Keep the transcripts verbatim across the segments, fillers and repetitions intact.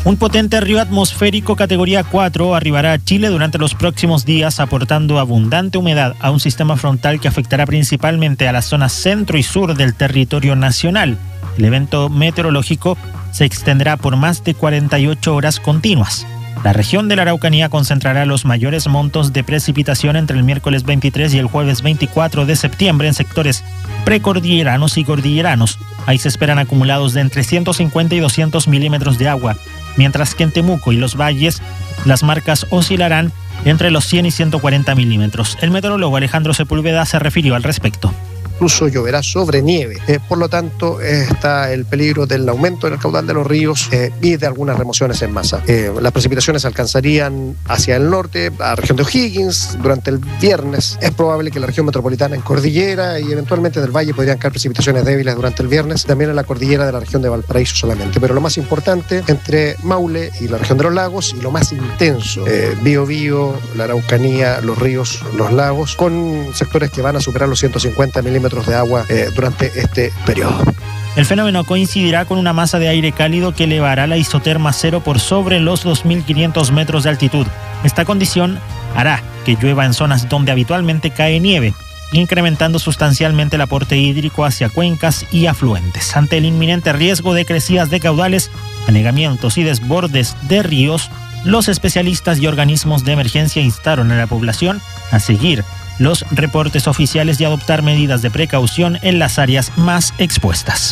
Un potente río atmosférico categoría cuatro arribará a Chile durante los próximos días, aportando abundante humedad a un sistema frontal que afectará principalmente a la zona centro y sur del territorio nacional. El evento meteorológico se extenderá por más de cuarenta y ocho horas continuas. La región de la Araucanía concentrará los mayores montos de precipitación entre el miércoles veintitrés y el jueves veinticuatro de septiembre en sectores precordilleranos y cordilleranos. Ahí se esperan acumulados de entre ciento cincuenta y doscientos milímetros de agua, mientras que en Temuco y los valles las marcas oscilarán entre los cien y ciento cuarenta milímetros. El meteorólogo Alejandro Sepúlveda se refirió al respecto. Incluso lloverá sobre nieve. Eh, por lo tanto, eh, está el peligro del aumento en el caudal de los ríos eh, y de algunas remociones en masa. Eh, las precipitaciones alcanzarían hacia el norte, a la región de O'Higgins, durante el viernes. Es probable que la región metropolitana en Cordillera y eventualmente del Valle podrían caer precipitaciones débiles durante el viernes, también en la cordillera de la región de Valparaíso solamente. Pero lo más importante, entre Maule y la región de los lagos, y lo más intenso, eh, Biobío, la Araucanía, los ríos, los lagos, con sectores que van a superar los ciento cincuenta milímetros de agua eh, durante este periodo. El fenómeno coincidirá con una masa de aire cálido que elevará la isoterma cero por sobre los dos mil quinientos metros de altitud. Esta condición hará que llueva en zonas donde habitualmente cae nieve, incrementando sustancialmente el aporte hídrico hacia cuencas y afluentes. Ante el inminente riesgo de crecidas de caudales, anegamientos y desbordes de ríos, los especialistas y organismos de emergencia instaron a la población a seguir los reportes oficiales y adoptar medidas de precaución en las áreas más expuestas.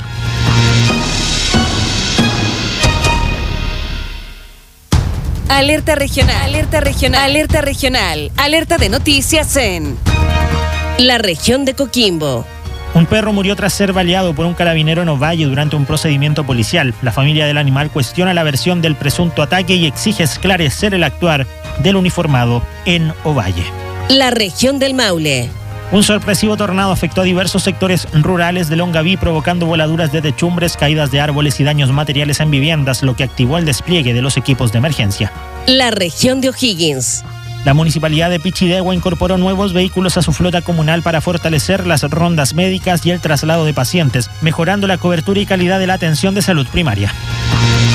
Alerta regional, alerta regional, alerta regional, alerta de noticias en la región de Coquimbo. Un perro murió tras ser baleado por un carabinero en Ovalle durante un procedimiento policial. La familia del animal cuestiona la versión del presunto ataque y exige esclarecer el actuar del uniformado en Ovalle. La región del Maule. Un sorpresivo tornado afectó a diversos sectores rurales de Longaví, provocando voladuras de techumbres, caídas de árboles y daños materiales en viviendas, lo que activó el despliegue de los equipos de emergencia. La región de O'Higgins. La municipalidad de Pichidegua incorporó nuevos vehículos a su flota comunal para fortalecer las rondas médicas y el traslado de pacientes, mejorando la cobertura y calidad de la atención de salud primaria.